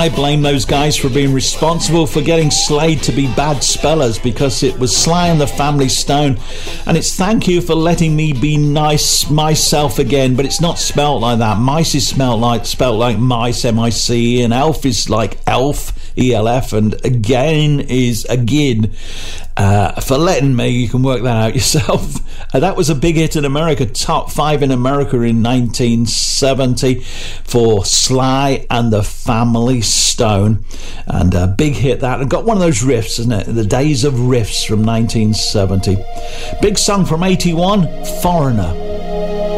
I blame those guys for being responsible for getting Slade to be bad spellers, because it was Sly and the Family Stone, and it's thank you for letting me be nice myself again, but it's not spelt like that. Mice is spelt like mice, M-I-C, and elf is like elf, E-L-F, and again is again. For letting me, you can work that out yourself. That was a big hit in America, top 5 in America in 1970 for Sly and the Family Stone, and a big hit that, and got one of those riffs, isn't it? The Days of Riffs from 1970. Big song from 81, Foreigner.